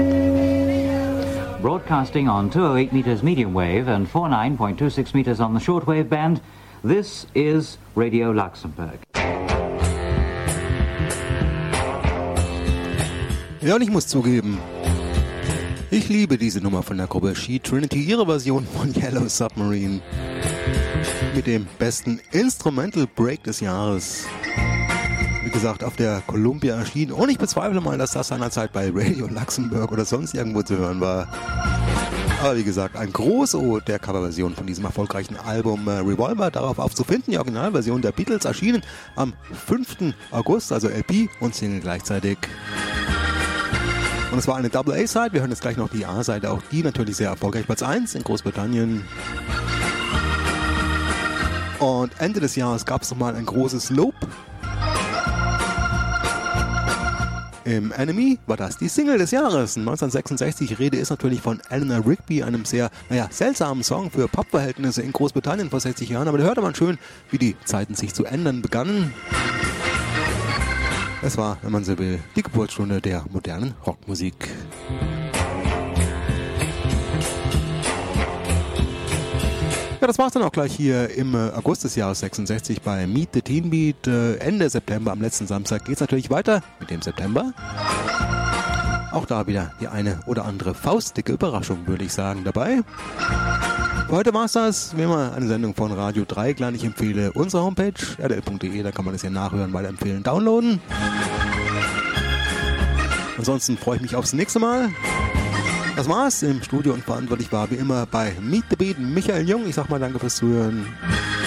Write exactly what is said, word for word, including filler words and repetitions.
Broadcasting on two oh eight meters medium wave and forty-nine point two six meters on the shortwave band, this is Radio Luxembourg. Ja, und ich muss zugeben, ich liebe diese Nummer von der Gruppe She Trinity, ihre Version von Yellow Submarine. Mit dem besten Instrumental Break des Jahres. Wie gesagt, auf der Columbia erschienen. Und ich bezweifle mal, dass das seinerzeit bei Radio Luxembourg oder sonst irgendwo zu hören war. Aber wie gesagt, ein Groß-O der Coverversion von diesem erfolgreichen Album äh, Revolver. Darauf aufzufinden, die Originalversion der Beatles erschienen am fünften August, also L P und Single gleichzeitig. Und es war eine Double A-Side. Wir hören jetzt gleich noch die A-Seite, auch die natürlich sehr erfolgreich. Platz eins in Großbritannien. Und Ende des Jahres gab es nochmal ein großes Lob. Im Enemy war das die Single des Jahres neunzehnhundertsechsundsechzig. Die Rede ist natürlich von Eleanor Rigby, einem sehr, naja, seltsamen Song für Popverhältnisse in Großbritannien vor sechzig Jahren. Aber da hörte man schön, wie die Zeiten sich zu ändern begannen. Es war, wenn man so will, die Geburtsstunde der modernen Rockmusik. Ja, das war's dann auch gleich hier im August des Jahres sechsundsechzig bei Meet the Teen Beat. Ende September, am letzten Samstag, geht's natürlich weiter mit dem September. Auch da wieder die eine oder andere faustdicke Überraschung, würde ich sagen, dabei. Für heute war's das. Wie immer eine Sendung von Radio Dreieckland. Ich empfehle unsere Homepage r d l punkt d e, da kann man das ja nachhören, weiterempfehlen, downloaden. Ansonsten freue ich mich aufs nächste Mal. Das war's. Im Studio und verantwortlich war wie immer bei Meet the Beat Michael Jung. Ich sag mal danke fürs Zuhören.